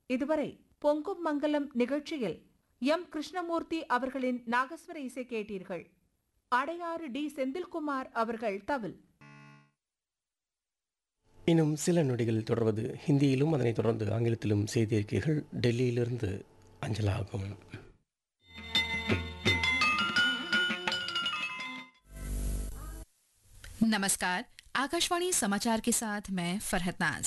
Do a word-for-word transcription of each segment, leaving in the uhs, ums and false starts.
இதுவரை பொங்கும் மங்கலம் நிகழ்ச்சியில் எம் கிருஷ்ணமூர்த்தி அவர்களின் நாகஸ்வர இசை கேட்டீர்கள். அடையாறு டி செந்தில்குமார் அவர்கள் தவில். இன்னும் சில நொடிகள் தொடர்வது ஹிந்தியிலும் அதனைத் தொடர்ந்து ஆங்கிலத்திலும் செய்தி அறிக்கைகள் டெல்லியிலிருந்து அஞ்சலாகும். नमस्कार, आकाशवाणी समाचार के साथ मैं फरहत नाज।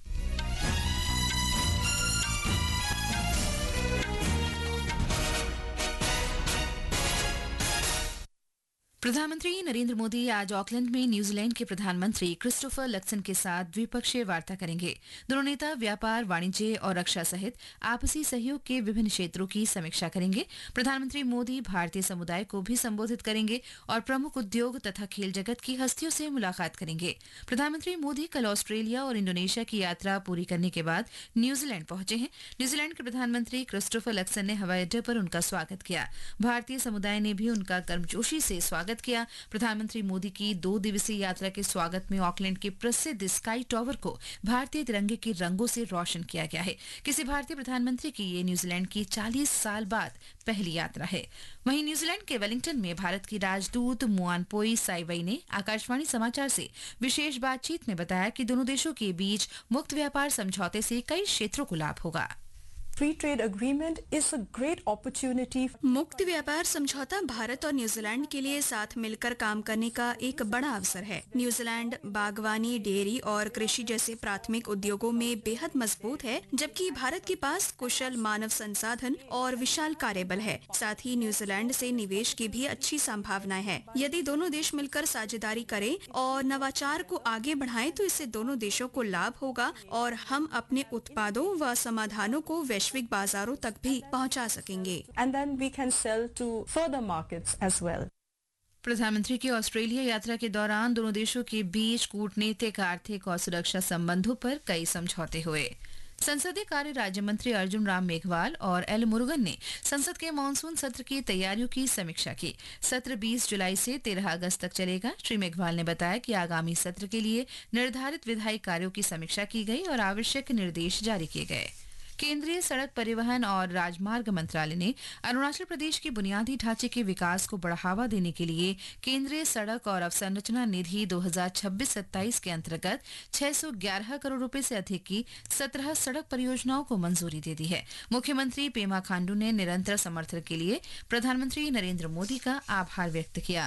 प्रधानमंत्री नरेंद्र मोदी आज ऑकलैंड में न्यूजीलैंड के प्रधानमंत्री क्रिस्टोफर लक्सन के साथ द्विपक्षीय वार्ता करेंगे। दोनों नेता व्यापार, वाणिज्य और रक्षा सहित आपसी सहयोग के विभिन्न क्षेत्रों की समीक्षा करेंगे। प्रधानमंत्री मोदी भारतीय समुदाय को भी संबोधित करेंगे और प्रमुख उद्योग तथा खेल जगत की हस्तियों से मुलाकात करेंगे। प्रधानमंत्री मोदी कल ऑस्ट्रेलिया और इंडोनेशिया की यात्रा पूरी करने के बाद न्यूजीलैंड पहुंचे हैं। न्यूजीलैंड के प्रधानमंत्री क्रिस्टोफर लक्सन ने हवाई अड्डे पर उनका स्वागत किया। भारतीय समुदाय ने भी उनका गर्मजोशी से स्वागत किया। प्रधानमंत्री मोदी की दो दिवसीय यात्रा के स्वागत में ऑकलैंड के प्रसिद्ध स्काई टावर को भारतीय तिरंगे के रंगों से रोशन किया गया है। किसी भारतीय प्रधानमंत्री की ये न्यूजीलैंड की चालीस साल बाद पहली यात्रा है। वहीं न्यूजीलैंड के वेलिंगटन में भारत की राजदूत मुआनपोई साइवई ने आकाशवाणी समाचार से विशेष बातचीत में बताया कि दोनों देशों के बीच मुक्त व्यापार समझौते से कई क्षेत्रों को लाभ होगा। Free trade agreement is a great opportunity. मुक्त व्यापार समझौता भारत और न्यूजीलैंड के लिए साथ मिलकर काम करने का एक बड़ा अवसर है। न्यूजीलैंड बागवानी, डेयरी और कृषि जैसे प्राथमिक उद्योगों में बेहद मजबूत है, जबकि भारत के पास कुशल मानव संसाधन और विशाल कार्यबल है। साथ ही न्यूजीलैंड से निवेश की भी अच्छी संभावनाएं हैं। यदि दोनों देश मिलकर साझेदारी करें और नवाचार को आगे बढ़ाएं, तो इससे दोनों देशों को लाभ होगा और हम अपने उत्पादों व समाधानों को वैश्विक बाजारों तक भी पहुंचा सकेंगे। And then we can sell to further markets as well. प्रधानमंत्री की ऑस्ट्रेलिया यात्रा के दौरान दोनों देशों के बीच कूटनीतिक, आर्थिक और सुरक्षा संबंधों पर कई समझौते हुए। संसदीय कार्य राज्य मंत्री अर्जुन राम मेघवाल और एल मुरुगन ने संसद के मानसून सत्र की तैयारियों की समीक्षा की। सत्र बीस जुलाई से तेरह अगस्त तक चलेगा। श्री मेघवाल ने बताया कि आगामी सत्र के लिए निर्धारित विधायी कार्यों की समीक्षा की गई और आवश्यक निर्देश जारी किए गए। केंद्रीय सड़क परिवहन और राजमार्ग मंत्रालय ने अरुणाचल प्रदेश के बुनियादी ढांचे के विकास को बढ़ावा देने के लिए केंद्रीय सड़क और अवसंरचना निधि दो हज़ार छब्बीस सत्ताईस के अंतर्गत छह सौ ग्यारह करोड़ रुपए से अधिक की सत्रह सड़क परियोजनाओं को मंजूरी दे दी है। मुख्यमंत्री पेमा खांडू ने निरंतर समर्थन के लिए प्रधानमंत्री नरेंद्र मोदी का आभार व्यक्त किया।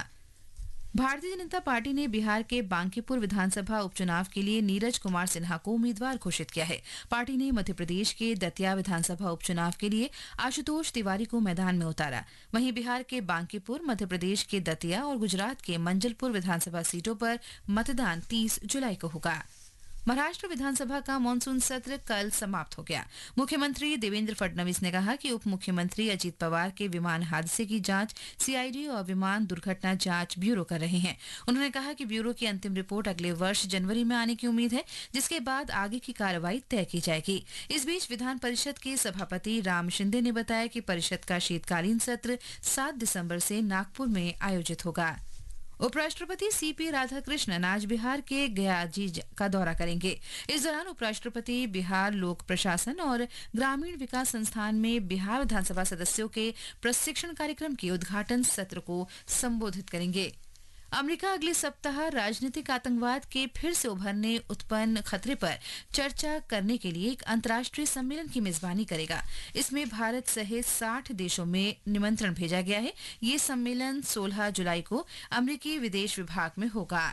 भारतीय जनता पार्टी ने बिहार के बांकीपुर विधानसभा उपचुनाव के लिए नीरज कुमार सिन्हा को उम्मीदवार घोषित किया है। पार्टी ने मध्य प्रदेश के दतिया विधानसभा उपचुनाव के लिए आशुतोष तिवारी को मैदान में उतारा। वहीं बिहार के बांकीपुर, मध्य प्रदेश के दतिया और गुजरात के मंजलपुर विधानसभा सीटों पर मतदान तीस जुलाई को होगा। महाराष्ट्र विधानसभा का मानसून सत्र कल समाप्त हो गया। मुख्यमंत्री देवेंद्र फडणवीस ने कहा कि उप मुख्यमंत्री अजीत पवार के विमान हादसे की जांच सीआईडी और विमान दुर्घटना जांच ब्यूरो कर रहे हैं। उन्होंने कहा कि ब्यूरो की अंतिम रिपोर्ट अगले वर्ष जनवरी में आने की उम्मीद है, जिसके बाद आगे की कार्रवाई तय की जाएगी। इस बीच विधान परिषद के सभापति राम शिंदे ने बताया कि परिषद का शीतकालीन सत्र सात दिसंबर से नागपुर में आयोजित होगा। उपराष्ट्रपति सीपी राधाकृष्णन आज बिहार के गयाजी का दौरा करेंगे। इस दौरान उपराष्ट्रपति बिहार लोक प्रशासन और ग्रामीण विकास संस्थान में बिहार विधानसभा सदस्यों के प्रशिक्षण कार्यक्रम के उद्घाटन सत्र को संबोधित करेंगे। अमेरिका अगले सप्ताह राजनीतिक आतंकवाद के फिर से उभरने उत्पन्न खतरे पर चर्चा करने के लिए एक अंतर्राष्ट्रीय सम्मेलन की मेजबानी करेगा। इसमें भारत सहित साठ देशों में निमंत्रण भेजा गया है। ये सम्मेलन सोलह जुलाई को अमेरिकी विदेश विभाग में होगा।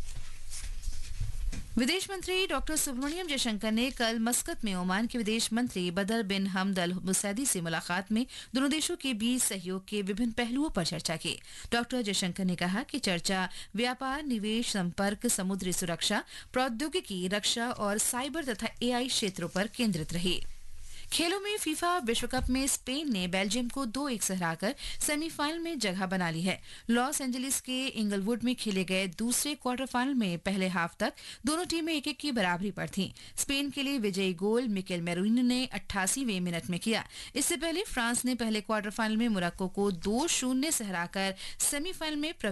विदेश मंत्री डॉक्टर सुब्रमण्यम जयशंकर ने कल मस्कत में ओमान के विदेश मंत्री बदर बिन हमद अल मुसैदी से मुलाकात में दोनों देशों के बीच सहयोग के विभिन्न पहलुओं पर चर्चा की। डॉक्टर जयशंकर ने कहा कि चर्चा व्यापार, निवेश, संपर्क, समुद्री सुरक्षा, प्रौद्योगिकी, रक्षा और साइबर तथा एआई क्षेत्रों पर केंद्रित रही। खेलों में फीफा विश्व कप में स्पेन ने बेल्जियम को दो एक से हराकर सेमीफाइनल में जगह बना ली है। लॉस एंजलिस के इंगलवुड में खेले गए दूसरे क्वार्टर फाइनल में पहले हाफ तक दोनों टीमें एक एक की बराबरी पर थीं। स्पेन के लिए विजयी गोल मिकेल मेरोइनो ने अट्ठासीवें मिनट में किया। इससे पहले फ्रांस ने पहले क्वार्टर फाइनल में मोरक्को को दो शून्य से हराकर सेमीफाइनल में